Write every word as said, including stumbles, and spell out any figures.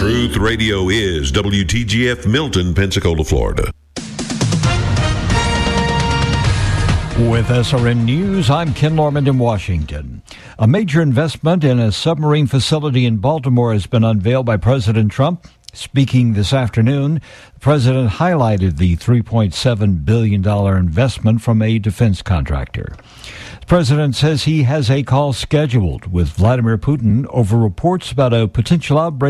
Truth Radio is W T G F Milton, Pensacola, Florida. With S R N News, I'm Ken Lorman in Washington. A major investment in a submarine facility in Baltimore has been unveiled by President Trump. Speaking this afternoon, the president highlighted the three point seven billion dollars investment from a defense contractor. The president says he has a call scheduled with Vladimir Putin over reports about a potential outbreak